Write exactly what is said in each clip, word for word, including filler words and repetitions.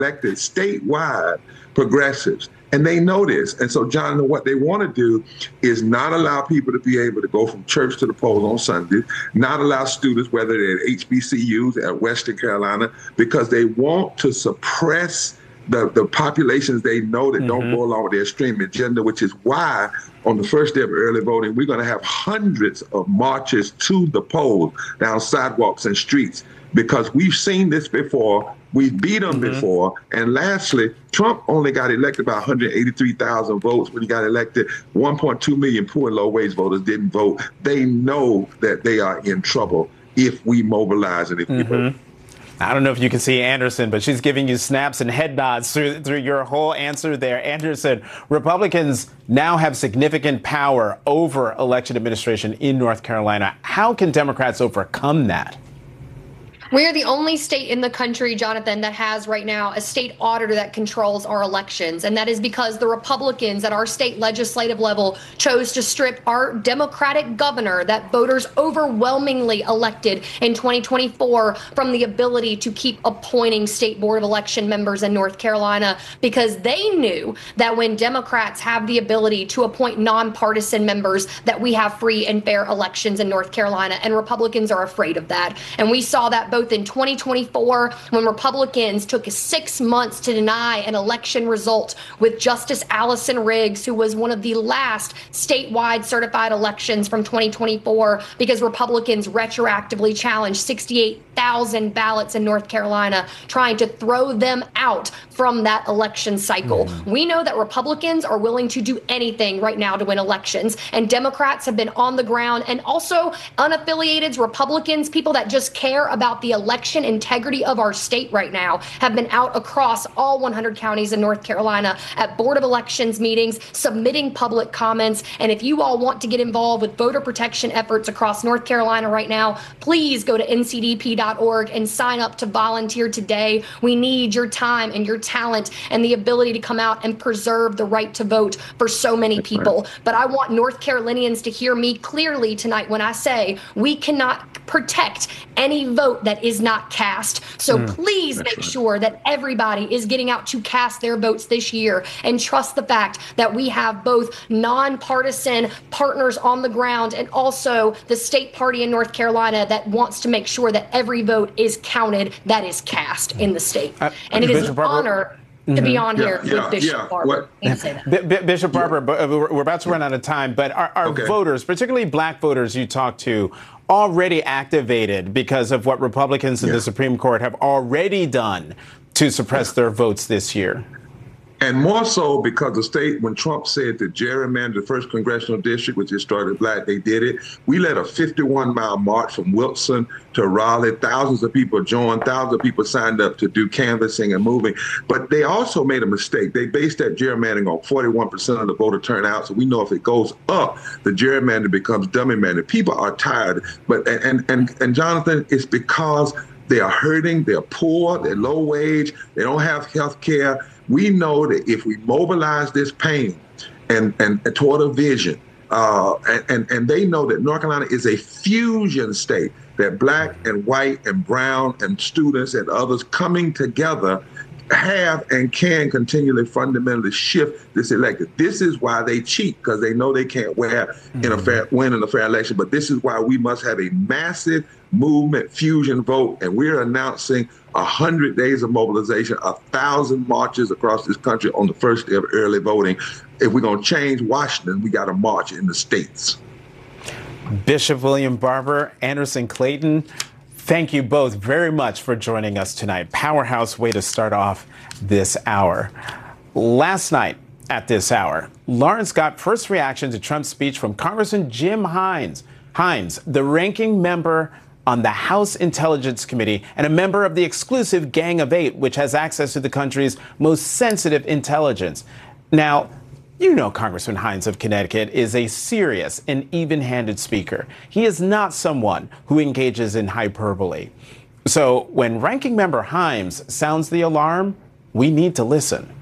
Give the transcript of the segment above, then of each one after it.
elected statewide progressives. And they know this. And so, Jonathan, what they want to do is not allow people to be able to go from church to the polls on Sundays, not allow students, whether they're at H B C Us, at Western Carolina, because they want to suppress the, the populations they know that mm-hmm. don't go along with their extreme agenda, which is why on the first day of early voting, we're going to have hundreds of marches to the polls down sidewalks and streets, because we've seen this before. We've beat them mm-hmm. before. And lastly, Trump only got elected by one hundred eighty-three thousand votes. When he got elected, one point two million poor and low-wage voters didn't vote. They know that they are in trouble if we mobilize and if mm-hmm. we vote. I don't know if you can see Anderson, but she's giving you snaps and head nods through, through your whole answer there. Anderson, Republicans now have significant power over election administration in North Carolina. How can Democrats overcome that? We are the only state in the country, Jonathan, that has right now a state auditor that controls our elections. And that is because the Republicans at our state legislative level chose to strip our Democratic governor that voters overwhelmingly elected in twenty twenty-four from the ability to keep appointing state board of election members in North Carolina, because they knew that when Democrats have the ability to appoint nonpartisan members, that we have free and fair elections in North Carolina. And Republicans are afraid of that. And we saw that both in twenty twenty-four, when Republicans took six months to deny an election result with Justice Allison Riggs, who was one of the last statewide certified elections from twenty twenty-four, because Republicans retroactively challenged sixty-eight thousand ballots in North Carolina, trying to throw them out from that election cycle. Mm. We know that Republicans are willing to do anything right now to win elections, and Democrats have been on the ground, and also unaffiliated Republicans, people that just care about the election integrity of our state right now, have been out across all one hundred counties in North Carolina at Board of Elections meetings, submitting public comments. And if you all want to get involved with voter protection efforts across North Carolina right now, please go to N C D P dot org and sign up to volunteer today. We need your time and your talent and the ability to come out and preserve the right to vote for so many people. But I want North Carolinians to hear me clearly tonight when I say we cannot protect any vote that is not cast. So mm, please make right. sure that everybody is getting out to cast their votes this year, and trust the fact that we have both nonpartisan partners on the ground and also the state party in North Carolina that wants to make sure that every vote is counted that is cast in the state. Uh, and it is an honor to mm-hmm. be on yeah, here yeah, with Bishop yeah. Barber. B- B- Bishop Barber, yeah. we're about to run out of time, but our, our okay. voters, particularly black voters you talk to, already activated because of what Republicans in yeah. the Supreme Court have already done to suppress yeah. their votes this year. And more so because the state, when Trump said to gerrymander the first congressional district, which is started black, they did it. We led a fifty-one mile march from Wilson to Raleigh. Thousands of people joined. Thousands of people signed up to do canvassing and moving. But they also made a mistake. They based that gerrymandering on forty-one percent of the voter turnout. So we know if it goes up, the gerrymander becomes dummy mander. People are tired. But and and and Jonathan, it's because they are hurting. They're poor. They're low wage. They don't have health care. We know that if we mobilize this pain and, and, and toward a vision, uh, and, and, and they know that North Carolina is a fusion state, that black and white and brown and students and others coming together have and can continually fundamentally shift this election. This is why they cheat, because they know they can't wear mm-hmm. in a fair, win in a fair election. But this is why we must have a massive movement fusion vote. And we're announcing one hundred days of mobilization, one thousand marches across this country on the first day of early voting. If we're going to change Washington, we got to march in the states. Bishop William Barber, Anderson Clayton, thank you both very much for joining us tonight. Powerhouse way to start off this hour. Last night at this hour, Lawrence got first reaction to Trump's speech from Congressman Jim Hines, Hines, the ranking member on the House Intelligence Committee and a member of the exclusive Gang of Eight, which has access to the country's most sensitive intelligence. Now, you know Congressman Hines of Connecticut is a serious and even-handed speaker. He is not someone who engages in hyperbole. So when Ranking Member Hines sounds the alarm, we need to listen.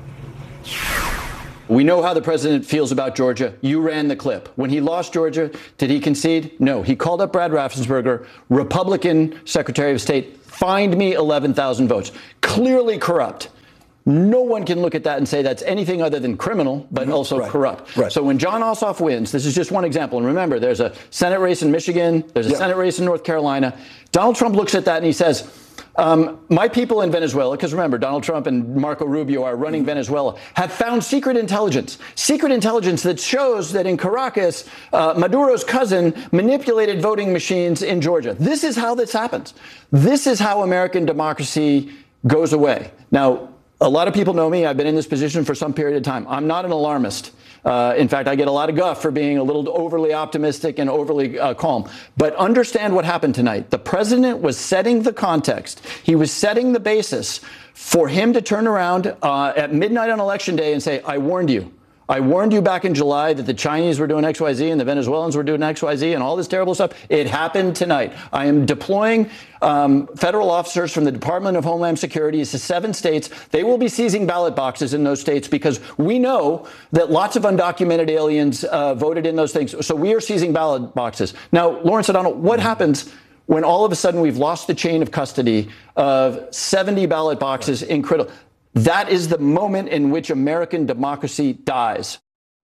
We know how the president feels about Georgia. You ran the clip. When he lost Georgia, did he concede? No. He called up Brad Raffensperger, Republican Secretary of State, Find me eleven thousand votes. Clearly corrupt. No one can look at that and say that's anything other than criminal, but mm-hmm. also right. corrupt. Right. So when Jon Ossoff wins, this is just one example. And remember, there's a Senate race in Michigan. There's a yeah. Senate race in North Carolina. Donald Trump looks at that and he says, um, my people in Venezuela, because remember, Donald Trump and Marco Rubio are running Venezuela, have found secret intelligence, secret intelligence that shows that in Caracas, uh, Maduro's cousin manipulated voting machines in Georgia. This is how this happens. This is how American democracy goes away. Now, a lot of people know me. I've been in this position for some period of time. I'm not an alarmist. Uh, in fact, I get a lot of guff for being a little overly optimistic and overly uh, calm. But understand what happened tonight. The president was setting the context. He was setting the basis for him to turn around uh, at midnight on Election Day and say, I warned you. I warned you back in July that the Chinese were doing X Y Z and the Venezuelans were doing X Y Z and all this terrible stuff. It happened tonight. I am deploying um, federal officers from the Department of Homeland Security to seven states. They will be seizing ballot boxes in those states because we know that lots of undocumented aliens uh, voted in those things. So we are seizing ballot boxes. Now, Lawrence O'Donnell, what happens when all of a sudden we've lost the chain of custody of seventy ballot boxes in critical? That is the moment in which American democracy dies.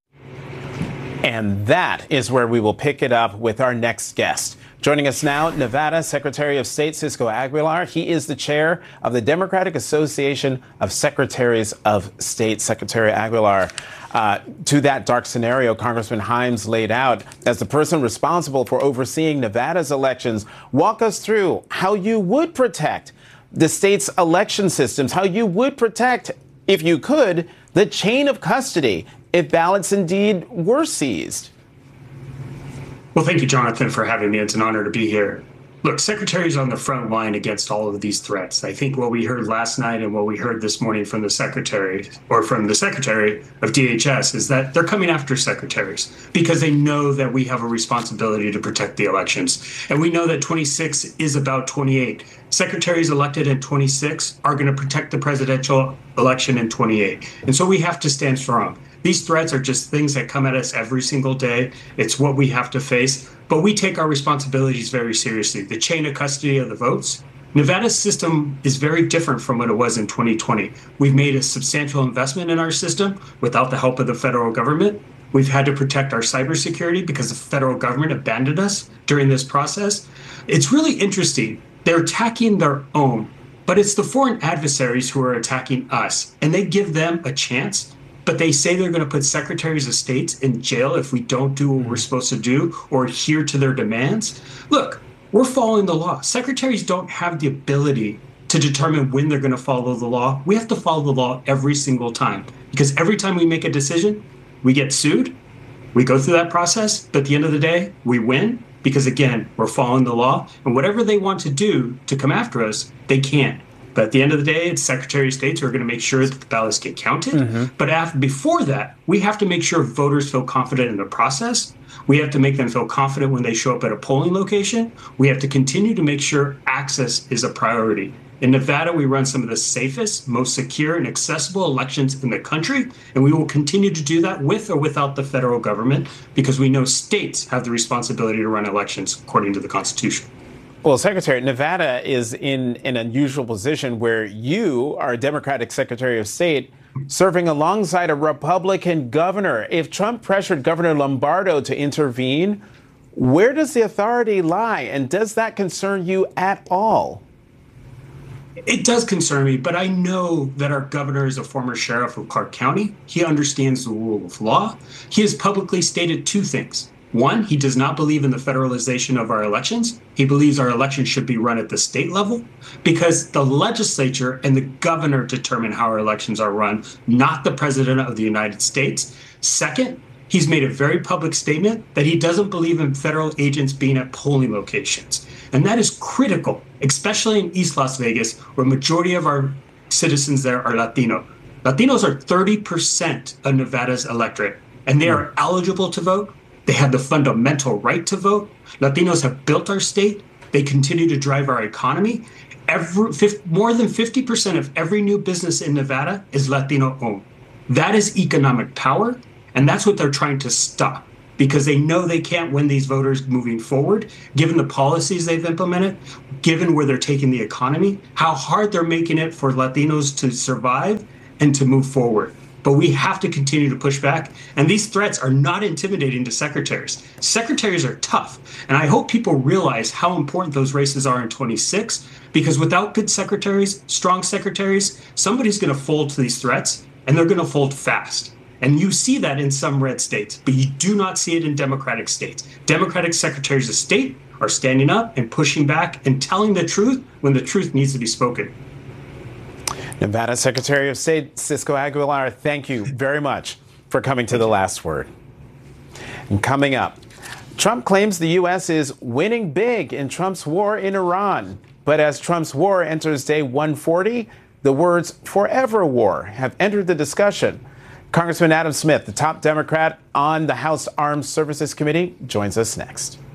And that is where we will pick it up with our next guest. Joining us now, Nevada Secretary of State Cisco Aguilar. He is the chair of the Democratic Association of Secretaries of State. Secretary Aguilar, uh, to that dark scenario Congressman Himes laid out, as the person responsible for overseeing Nevada's elections, walk us through how you would protect the state's election systems, how you would protect, if you could, the chain of custody if ballots indeed were seized. Well, thank you, Jonathan, for having me. It's an honor to be here. Look, Secretary's on the front line against all of these threats. I think what we heard last night and what we heard this morning from the Secretary, or from the Secretary of D H S, is that they're coming after secretaries because they know that we have a responsibility to protect the elections. And we know that twenty-six is about twenty-eight. Secretaries elected in twenty-six are going to protect the presidential election in twenty-eight. And so we have to stand strong. These threats are just things that come at us every single day. It's what we have to face. But we take our responsibilities very seriously. The chain of custody of the votes. Nevada's system is very different from what it was in twenty twenty. We've made a substantial investment in our system without the help of the federal government. We've had to protect our cybersecurity because the federal government abandoned us during this process. It's really interesting. They're attacking their own, but it's the foreign adversaries who are attacking us, and they give them a chance. But they say they're going to put secretaries of state in jail if we don't do what we're supposed to do or adhere to their demands. Look, we're following the law. Secretaries don't have the ability to determine when they're going to follow the law. We have to follow the law every single time because every time we make a decision, we get sued. We go through that process. But at the end of the day, we win because, again, we're following the law. And whatever they want to do to come after us, they can't. But at the end of the day, it's Secretary of State who are going to make sure that the ballots get counted. Mm-hmm. But after, before that, we have to make sure voters feel confident in the process. We have to make them feel confident when they show up at a polling location. We have to continue to make sure access is a priority. In Nevada, we run some of the safest, most secure and accessible elections in the country, and we will continue to do that with or without the federal government because we know states have the responsibility to run elections according to the Constitution. Well, Secretary, Nevada is in an unusual position where you are a Democratic Secretary of State serving alongside a Republican governor. If Trump pressured Governor Lombardo to intervene, where does the authority lie? And does that concern you at all? It does concern me, but I know that our governor is a former sheriff of Clark County. He understands the rule of law. He has publicly stated two things. One, he does not believe in the federalization of our elections. He believes our elections should be run at the state level because the legislature and the governor determine how our elections are run, not the president of the United States. Second, he's made a very public statement that he doesn't believe in federal agents being at polling locations. And that is critical, especially in East Las Vegas, where a majority of our citizens there are Latino. Latinos are thirty percent of Nevada's electorate, and they are eligible to vote. They have the fundamental right to vote. Latinos have built our state. They continue to drive our economy. Every, more than fifty percent of every new business in Nevada is Latino owned. That is economic power, and that's what they're trying to stop. because they know they can't win these voters moving forward, given the policies they've implemented, given where they're taking the economy, how hard they're making it for Latinos to survive and to move forward. But we have to continue to push back. And these threats are not intimidating to secretaries. Secretaries are tough. And I hope people realize how important those races are in twenty-six, because without good secretaries, strong secretaries, somebody's going to fold to these threats, and they're going to fold fast. And you see that in some red states, but you do not see it in Democratic states. Democratic secretaries of state are standing up and pushing back and telling the truth when the truth needs to be spoken. Nevada Secretary of State Cisco Aguilar, thank you very much for coming to The Last Word. And coming up, Trump claims the U S is winning big in Trump's war in Iran. But as Trump's war enters day one forty, the words forever war have entered the discussion. Congressman Adam Smith, the top Democrat on the House Armed Services Committee, joins us next.